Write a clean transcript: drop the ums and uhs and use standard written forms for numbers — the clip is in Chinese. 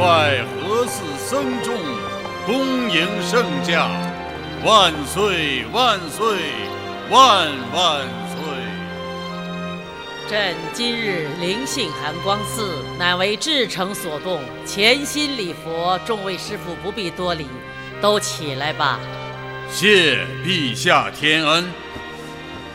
率何氏僧众恭迎圣驾，万岁万岁万万岁！ 朕今日灵性寒光寺，乃为至诚所动，潜心礼佛，众位师父不必多礼，都起来吧。 谢陛下天恩。